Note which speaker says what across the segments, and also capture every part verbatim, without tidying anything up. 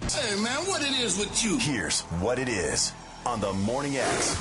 Speaker 1: Hey, man, what it is with you?
Speaker 2: Here's what it is on the Morning X.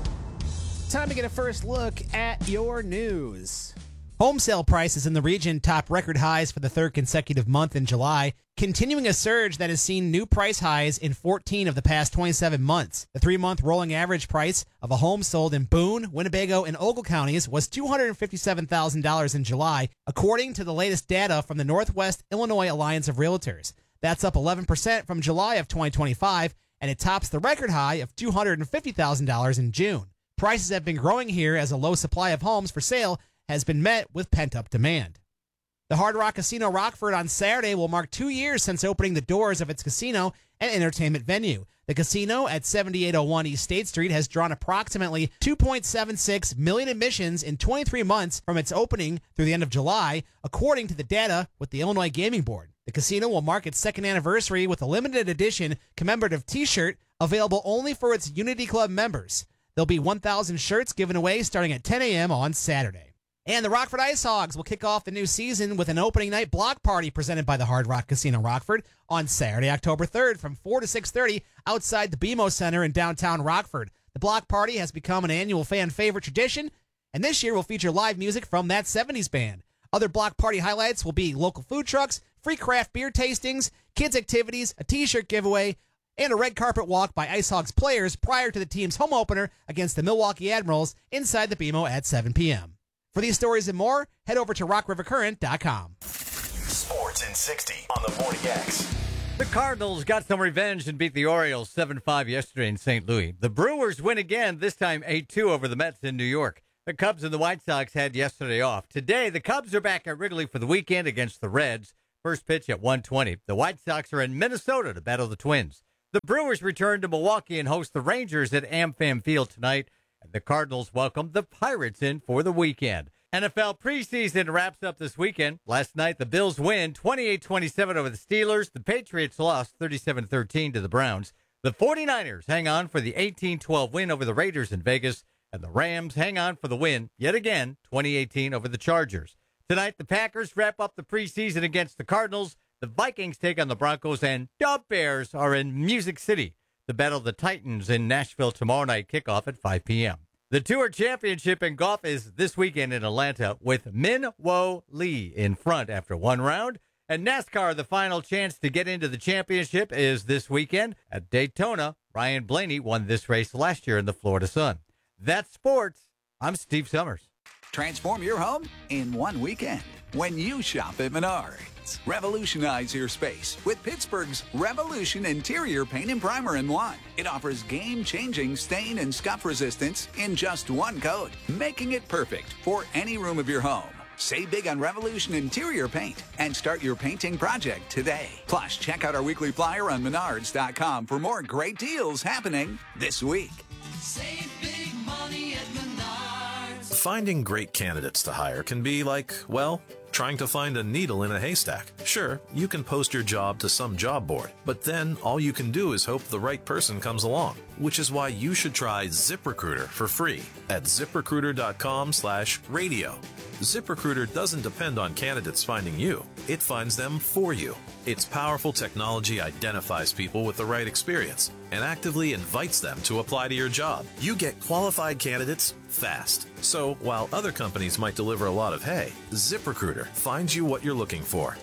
Speaker 3: Time to get a first look at your news. Home sale prices in the region top record highs for the third consecutive month in July, continuing a surge that has seen new price highs in fourteen of the past twenty-seven months. The three-month rolling average price of a home sold in Boone, Winnebago, and Ogle counties was two hundred fifty-seven thousand dollars in July, according to the latest data from the Northwest Illinois Alliance of Realtors. That's up eleven percent from July of twenty twenty-five, and it tops the record high of two hundred fifty thousand dollars in June. Prices have been growing here as a low supply of homes for sale has been met with pent-up demand. The Hard Rock Casino Rockford on Saturday will mark two years since opening the doors of its casino and entertainment venue. The casino at seventy-eight oh one East State Street has drawn approximately two point seven six million admissions in twenty-three months from its opening through the end of July, according to the data with the Illinois Gaming Board. The casino will mark its second anniversary with a limited edition commemorative t-shirt available only for its Unity Club members. There'll be one thousand shirts given away starting at ten a.m. on Saturday. And the Rockford Ice Hogs will kick off the new season with an opening night block party presented by the Hard Rock Casino Rockford on Saturday, October third from four to six thirty outside the B M O Center in downtown Rockford. The block party has become an annual fan favorite tradition, and this year will feature live music from that seventies band. Other block party highlights will be local food trucks, free craft beer tastings, kids activities, a t-shirt giveaway, and a red carpet walk by Ice Hogs players prior to the team's home opener against the Milwaukee Admirals inside the B M O at seven p.m. For these stories and more, head over to rock river current dot com.
Speaker 2: Sports in sixty on the Morning X.
Speaker 4: The Cardinals got some revenge and beat the Orioles seven five yesterday in Saint Louis. The Brewers win again, this time eight two over the Mets in New York. The Cubs and the White Sox had yesterday off. Today, the Cubs are back at Wrigley for the weekend against the Reds. First pitch at one twenty. The White Sox are in Minnesota to battle the Twins. The Brewers return to Milwaukee and host the Rangers at AmFam Field tonight. And the Cardinals welcome the Pirates in for the weekend. N F L preseason wraps up this weekend. Last night, the Bills win twenty-eight twenty-seven over the Steelers. The Patriots lost thirty-seven thirteen to the Browns. The 49ers hang on for the eighteen twelve win over the Raiders in Vegas. And the Rams hang on for the win, yet again, twenty eighteen over the Chargers. Tonight, the Packers wrap up the preseason against the Cardinals. The Vikings take on the Broncos, and the Bears are in Music City to battle the Titans in Nashville tomorrow night, kickoff at five p.m. The Tour Championship in golf is this weekend in Atlanta with Min Woo Lee in front after one round. And NASCAR, the final chance to get into the championship, is this weekend at Daytona. Ryan Blaney won this race last year in the Florida Sun. That's sports. I'm Steve Summers.
Speaker 5: Transform your home in one weekend when you shop at Menards. Revolutionize your space with Pittsburgh's Revolution Interior Paint and Primer in one. It offers game-changing stain and scuff resistance in just one coat, making it perfect for any room of your home. Save big on Revolution Interior Paint and start your painting project today. Plus, check out our weekly flyer on menards dot com for more great deals happening this week.
Speaker 6: Save big money at Menards.
Speaker 7: Finding great candidates to hire can be like, well, trying to find a needle in a haystack. Sure, you can post your job to some job board, but then all you can do is hope the right person comes along, which is why you should try ZipRecruiter for free at ziprecruiter dot com slash radio. ZipRecruiter doesn't depend on candidates finding you. It finds them for you. Its powerful technology identifies people with the right experience and actively invites them to apply to your job. You get qualified candidates fast. So while other companies might deliver a lot of hay, ZipRecruiter finds you what you're looking for.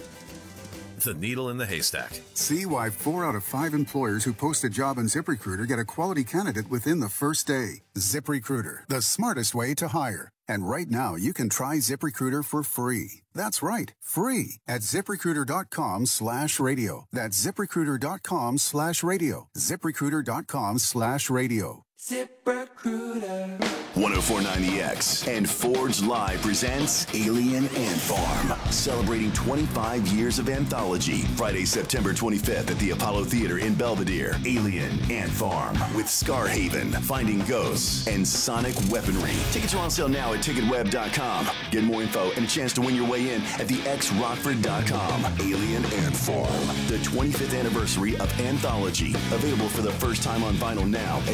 Speaker 7: The needle in the haystack.
Speaker 8: See why four out of five employers who post a job on ZipRecruiter get a quality candidate within the first day. ZipRecruiter, the smartest way to hire. And right now, you can try ZipRecruiter for free. That's right, free at ziprecruiter dot com slash radio. That's ziprecruiter dot com slash radio. ziprecruiter dot com slash radio.
Speaker 6: ZipRecruiter.
Speaker 2: one oh four point nine The X and Forge Live presents Alien Ant Farm, celebrating twenty-five years of anthology. Friday, September twenty-fifth at the Apollo Theater in Belvedere. Alien Ant Farm with Scarhaven, Finding Ghosts, and Sonic Weaponry. Tickets are on sale now at ticket web dot com. Get more info and a chance to win your way in at the x rockford dot com. Alien Ant Farm, the twenty-fifth anniversary of anthology. Available for the first time on vinyl now at alien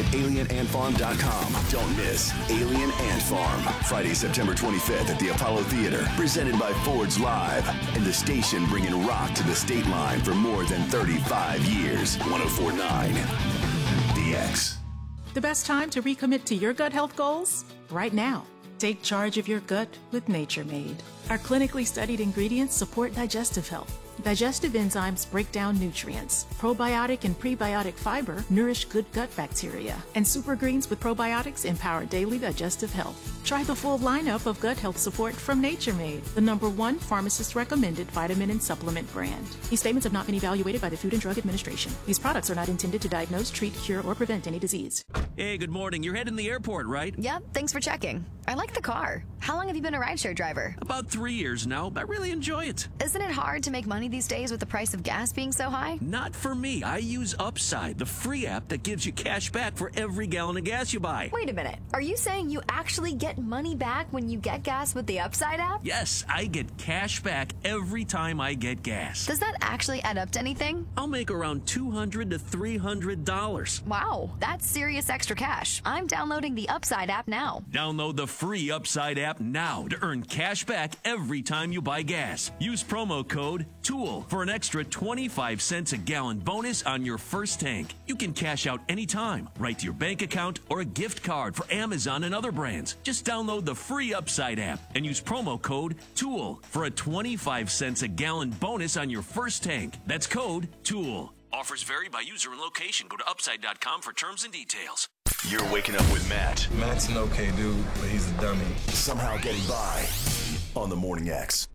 Speaker 2: ant farm dot com. Don't miss Alien Ant Farm, Friday, September twenty-fifth at the Apollo Theater, presented by Ford's Live, and the station bringing rock to the state line for more than thirty-five years. one oh four point nine The X.
Speaker 9: The best time to recommit to your gut health goals? Right now. Take charge of your gut with Nature Made. Our clinically studied ingredients support digestive health. Digestive enzymes break down nutrients. Probiotic and prebiotic fiber nourish good gut bacteria. And super greens with probiotics empower daily digestive health. Try the full lineup of gut health support from Nature Made, the number one pharmacist-recommended vitamin and supplement brand. These statements have not been evaluated by the Food and Drug Administration. These products are not intended to diagnose, treat, cure, or prevent any disease.
Speaker 10: Hey, good morning. You're heading to the airport, right?
Speaker 11: Yep, thanks for checking. I like the car. How long have you been a rideshare driver?
Speaker 10: About three years now. I really enjoy it.
Speaker 11: Isn't it hard to make money these days with the price of gas being so high?
Speaker 10: Not for me. I use Upside, the free app that gives you cash back for every gallon of gas you buy.
Speaker 11: Wait a minute. Are you saying you actually get money back when you get gas with the Upside app?
Speaker 10: Yes, I get cash back every time I get gas.
Speaker 11: Does that actually add up to anything?
Speaker 10: I'll make around two hundred to three hundred dollars.
Speaker 11: Wow, that's serious extra cash. I'm downloading the Upside app now.
Speaker 10: Download the free Upside app now to earn cash back every time you buy gas. Use promo code TOOL for an extra twenty-five cents a gallon bonus on your first tank. You can cash out anytime, right to your bank account or a gift card for Amazon and other brands. Just download the free Upside app and use promo code TOOL for a twenty-five cents a gallon bonus on your first tank. That's code TOOL. Offers vary by user and location. Go to upside dot com for terms and details.
Speaker 2: You're waking up with Matt.
Speaker 12: Matt's an okay dude, but he's a dummy.
Speaker 2: Somehow getting by on the Morning X.